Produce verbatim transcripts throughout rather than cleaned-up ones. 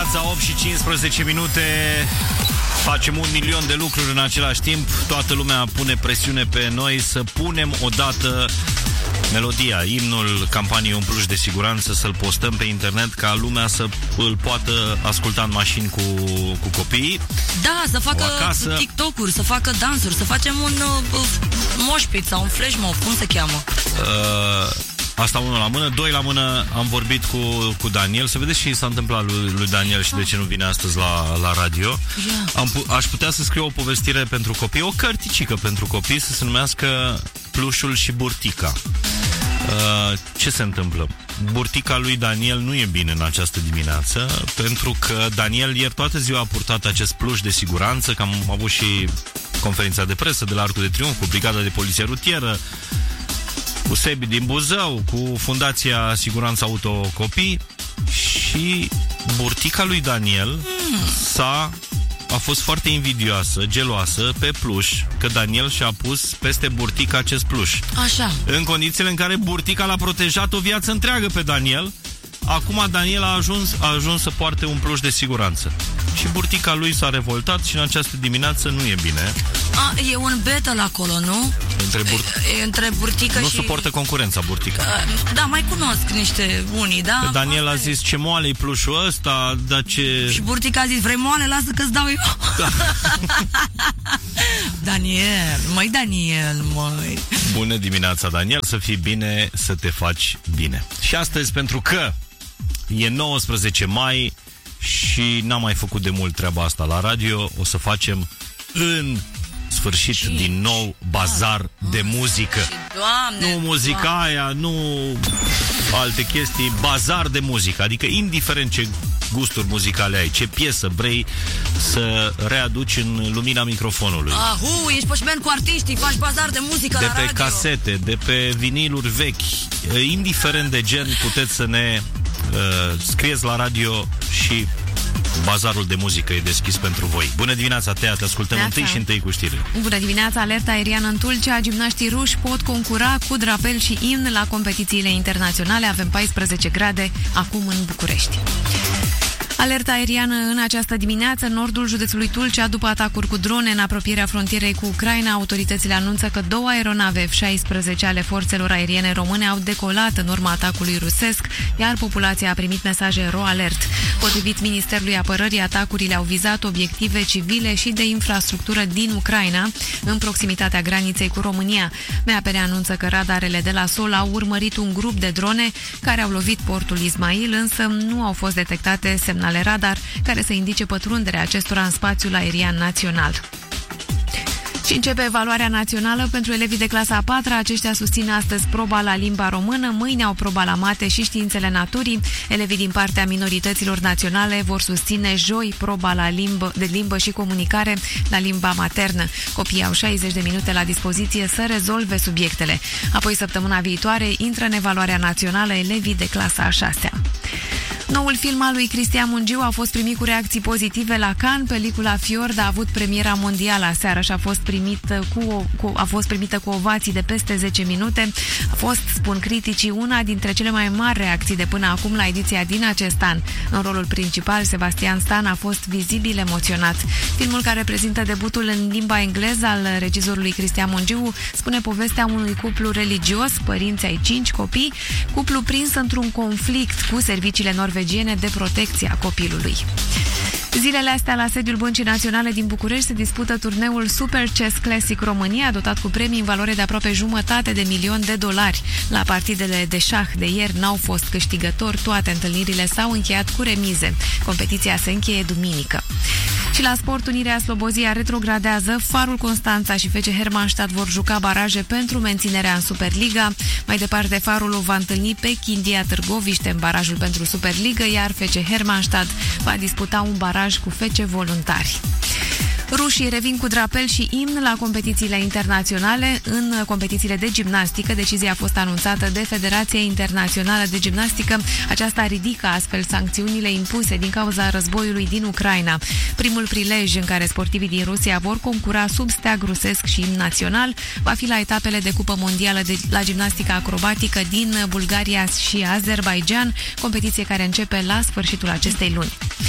dimineața, opt și cincisprezece minute. Facem un milion de lucruri în același timp. Toată lumea pune presiune pe noi să punem odată melodia, imnul campaniei Un Pluș de Siguranță, să-l postăm pe internet ca lumea să îl poată asculta în mașini cu, cu copiii. Da, să facă TikTok-uri, să facă dansuri, să facem un uh, mosh pit sau un flash mob, cum se cheamă? Uh, asta unul la mână. Doi la mână, am vorbit cu, cu Daniel. Să vedeți ce s-a întâmplat lui, lui Daniel și de ce nu vine astăzi la, la radio. Yeah. Am, aș putea să scriu o povestire pentru copii, o cărticică pentru copii, să se numească Plușul și Burtica. Uh, ce se întâmplă? Burtica lui Daniel nu e bine în această dimineață, pentru că Daniel ieri toată ziua a purtat acest pluș de siguranță, că am avut și conferința de presă de la Arcul de Triunf cu Brigada de Poliție Rutieră, cu Sebi din Buzău, cu Fundația Siguranță Auto Copii, și burtica lui Daniel mm. s-a a fost foarte invidioasă, geloasă pe pluș, că Daniel și-a pus peste burtica acest pluș. Așa. În condițiile în care burtica l-a protejat o viață întreagă pe Daniel, acum Daniel a ajuns, a ajuns să poarte un pluș de siguranță. Și burtica lui s-a revoltat și în această dimineață nu e bine. A, e un battle acolo, nu? Între, bur... e, între burtică nu și... Nu suportă concurența burtica. A, da, mai cunosc niște unii, da? Că Daniel a zis, ce moale-i plușul ăsta, dar ce... Și burtica a zis, vrei moale? Lasă că-ți dau eu. Da. Daniel, măi Daniel, măi. Bună dimineața, Daniel, să fii bine, să te faci bine. Și astăzi, pentru că e nouăsprezece mai și n-am mai făcut de mult treaba asta la radio, o să facem în sfârșit și, din nou bazar și, de muzică. Și, Doamne, nu muzica Doamne. aia, nu alte chestii, bazar de muzică. Adică indiferent ce gusturi muzicale ai, ce piesă vrei să readuci în lumina microfonului. Ahu, ești poșmen cu artiștii, faci bazar de muzică de la radio. De pe casete, de pe viniluri vechi, indiferent de gen, puteți să ne uh, scrieți la radio și bazarul de muzică e deschis pentru voi. Bună dimineața, Tea, te ascultăm Neața. întâi și întâi cu știrile. Bună dimineața, alerta aeriană în Tulcea. Gimnaștii ruși pot concura cu drapel și imn la competițiile internaționale. Avem paisprezece grade acum în București. Alerta aeriană în această dimineață în nordul județului Tulcea după atacuri cu drone în apropierea frontierei cu Ucraina. Autoritățile anunță că două aeronave F șaisprezece ale forțelor aeriene române au decolat în urma atacului rusesc, iar populația a primit mesaje ro-alert. Potrivit Ministerului Apărării, atacurile au vizat obiective civile și de infrastructură din Ucraina, în proximitatea graniței cu România. M A P R anunță că radarele de la sol au urmărit un grup de drone care au lovit portul Ismail, însă nu au fost detectate semnale radar care să indice pătrunderea acestora în spațiul aerian național. Și începe evaluarea națională pentru elevii de clasa a patra. Aceștia susțin astăzi proba la limba română, mâine au proba la mate și științele naturii. Elevii din partea minorităților naționale vor susține joi proba la limbă, de limbă și comunicare la limba maternă. Copiii au șaizeci de minute la dispoziție să rezolve subiectele. Apoi, săptămâna viitoare, intră în evaluarea națională elevii de clasa a șasea. Noul film al lui Cristian Mungiu a fost primit cu reacții pozitive la Cannes. Pelicula Fiord a avut premiera mondială aseară și a fost, primit cu, cu, a fost primită cu ovații de peste zece minute. A fost, spun criticii, una dintre cele mai mari reacții de până acum la ediția din acest an. În rolul principal, Sebastian Stan a fost vizibil emoționat. Filmul, care prezintă debutul în limba engleză al regizorului Cristian Mungiu, spune povestea unui cuplu religios, părinți ai cinci copii, cuplu prins într-un conflict cu serviciile norvegiene de protecție a copilului. Zilele astea, la sediul Băncii Naționale din București, se dispută turneul Super Chess Classic România, dotat cu premii în valoare de aproape jumătate de milion de dolari. La partidele de șah de ieri n-au fost câștigători, toate întâlnirile s-au încheiat cu remize. Competiția se încheie duminică. Și la sport, Unirea Slobozia retrogradează, Farul Constanța și F C Hermannstadt vor juca baraje pentru menținerea în Superliga. Mai departe, Farul va întâlni pe Chindia Târgoviște în barajul pentru Superligă, iar F C Hermannstadt va disputa un baraj cu F C Voluntari. Rușii revin cu drapel și imn la competițiile internaționale. În competițiile de gimnastică, decizia a fost anunțată de Federația Internațională de Gimnastică. Aceasta ridică astfel sancțiunile impuse din cauza războiului din Ucraina. Primul prilej în care sportivii din Rusia vor concura sub steag rusesc și imn național va fi la etapele de Cupă Mondială de la gimnastică acrobatică din Bulgaria și Azerbaijan, competiție care începe la sfârșitul acestei luni.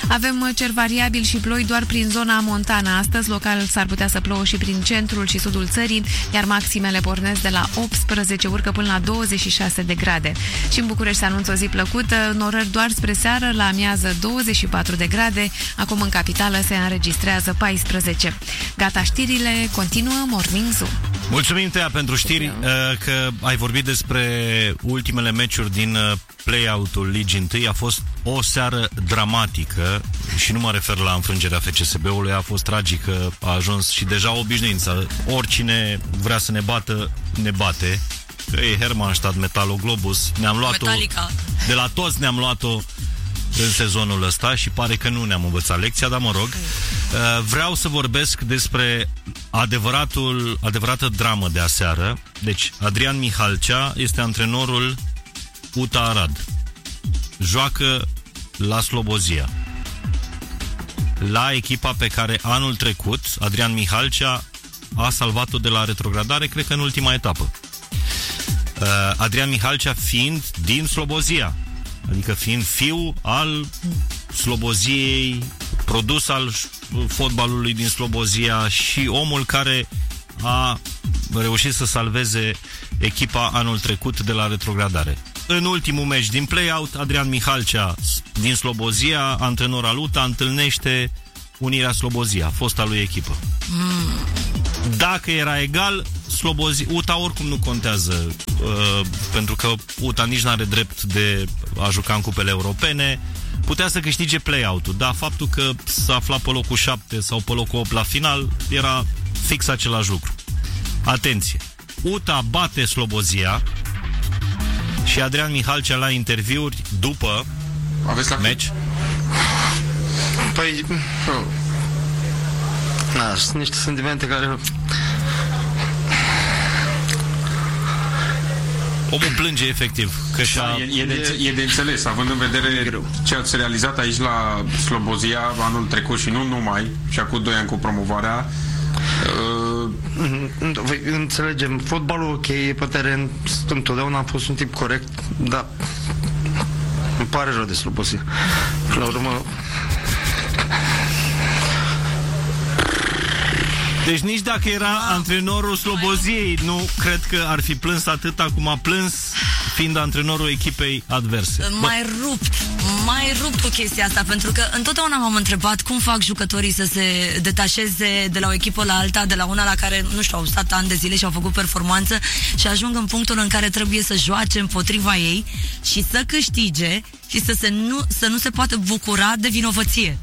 Avem cer variabil și ploi doar prin zona montană. Astăzi, local, s-ar putea să plouă și prin centrul și sudul țării, iar maximele pornesc de la optsprezece, urcă până la douăzeci și șase de grade. Și în București se anunță o zi plăcută, norări doar spre seară, la amiază douăzeci și patru de grade, acum în capitală se înregistrează paisprezece. Gata știrile, continuă Morning Zoo. Mulțumim, Tea, pentru știri, că ai vorbit despre ultimele meciuri din play-out-ul Ligii întâi. A fost o seară dramatică și nu mă refer la înfrângerea F C S B-ului, a fost tragică, a ajuns și deja obișnuință. Oricine vrea să ne bată, ne bate. Că e Hermannstadt, Metaloglobus, ne-am luat-o, de la toți ne-am luat-o în sezonul ăsta și pare că nu ne-am învățat lecția, dar mă rog. Vreau să vorbesc despre adevăratul, adevărată dramă de aseară. Deci, Adrian Mihalcea este antrenorul U T A Arad. Joacă la Slobozia, la echipa pe care anul trecut Adrian Mihalcea a salvat-o de la retrogradare, cred că în ultima etapă. Adrian Mihalcea fiind din Slobozia, adică fiind fiu al Sloboziei, produs al fotbalului din Slobozia și omul care a reușit să salveze echipa anul trecut de la retrogradare. În ultimul meci din play-out, Adrian Mihalcea din Slobozia, antrenor al U T A, întâlnește Unirea Slobozia, fosta lui echipă. Mm. Dacă era egal, Slobozia, U T A oricum nu contează, uh, pentru că U T A nici n-are drept de a juca în cupele europene. Putea să câștige play-out-ul, dar faptul că s-a aflat pe locul șapte sau pe locul opt la final era fix același lucru. Atenție! U T A bate Slobozia și Adrian Mihalcea la interviuri după Aveți la meci. Păi, na, sunt niște sentimente care... Omul plânge efectiv că și-a... Da, e, e, de, e de înțeles, având în vedere ce ați realizat aici la Slobozia anul trecut și nu numai, și acum doi ani cu promovarea. Uh, înțelegem, fotbalul ok, e pe teren, întotdeauna a fost un tip corect, dar îmi pare rău de Slobozia. La urmă... Deci nici dacă era antrenorul Sloboziei, nu cred că ar fi plâns atâta cum a plâns fiind antrenorul echipei adverse. Mai rupt, mai rupt cu chestia asta, pentru că întotdeauna m-am întrebat cum fac jucătorii să se detașeze de la o echipă la alta, de la una la care, nu știu, au stat ani de zile și au făcut performanță și ajung în punctul în care trebuie să joace împotriva ei și să câștige și să, se nu, să nu se poată bucura de vinovăție.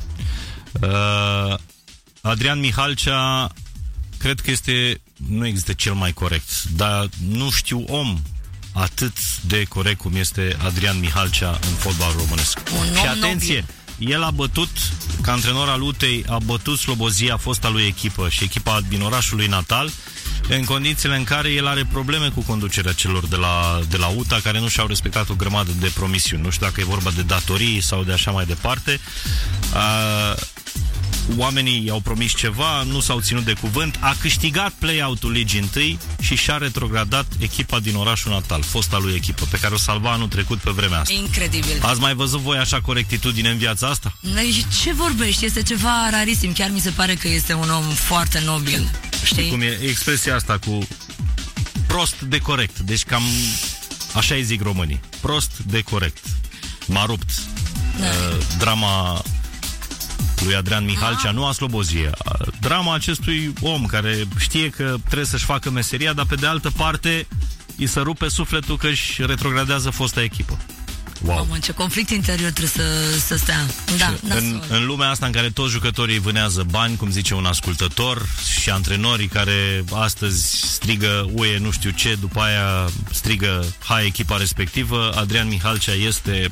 Uh, Adrian Mihalcea cred că este, nu există cel mai corect, dar nu știu om atât de corect cum este Adrian Mihalcea în fotbalul românesc. Și atenție, nobil. El a bătut, ca antrenor al U T A-i, a bătut Slobozia, fosta lui echipă și echipa din orașul lui natal, în condițiile în care el are probleme cu conducerea celor de la, de la U T A, care nu și-au respectat o grămadă de promisiuni. Nu știu dacă e vorba de datorii sau de așa mai departe. Uh, Oamenii i-au promis ceva, nu s-au ținut de cuvânt, a câștigat play-out-ul Ligii întâi și și-a retrogradat echipa din orașul natal, fosta lui echipă, pe care o salva anul trecut pe vremea asta. Incredibil. Ați mai văzut voi așa corectitudine în viața asta? Ce vorbești? Este ceva rarisim. Chiar mi se pare că este un om foarte nobil. Știi cum e expresia asta cu prost de corect? Deci cam așa îi zic românii. Prost de corect. M-a rupt. Da. Uh, drama lui Adrian Mihalcea, ah. nu a Sloboziei. Drama acestui om care știe că trebuie să-și facă meseria, dar pe de altă parte îi se rupe sufletul că își retrogradează fosta echipă. Wow. Mamă, ce conflict interior trebuie să, să stea. Da, în, în lumea asta în care toți jucătorii vânează bani, cum zice un ascultător, și antrenorii care astăzi strigă U E nu știu ce, după aia strigă hai echipa respectivă, Adrian Mihalcea este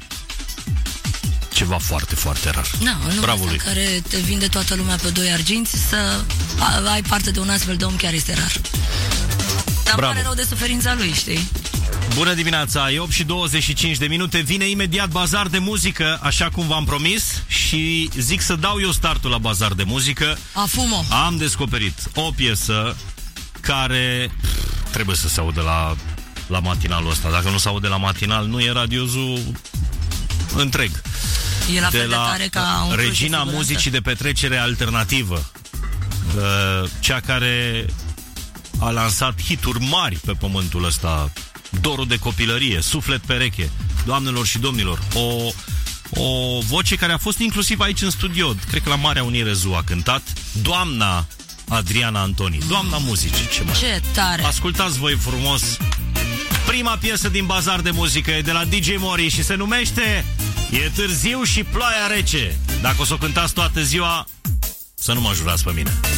ceva foarte, foarte rar. Da, în lumea în care te vinde toată lumea pe doi arginți, să ai parte de un astfel de om chiar este rar. Dar Bravo. Pare rău de suferința lui, știi? Bună dimineața, e opt și douăzeci și cinci de minute, vine imediat bazar de muzică, așa cum v-am promis, și zic să dau eu startul la bazar de muzică. Afumo. Am descoperit o piesă care pff, trebuie să se audă la, la matinalul ăsta. Dacă nu se aude la matinal, nu e radiozul întreg. E la de fel de la tare ca un regina muzicii de petrecere alternativă, cea care a lansat hituri mari pe pământul ăsta, dorul de copilărie, suflet pereche, doamnelor și domnilor, o, o voce care a fost inclusiv aici în studio, cred că la Marea Unire Zoo a cântat, doamna Adriana Antoni, doamna muzicii, ce mai. Ce tare! Ascultați voi frumos prima piesă din Bazar de Muzică, e de la D J Mori și se numește E târziu și ploaia rece. Dacă o să o cântați toată ziua, să nu mă jurați pe mine.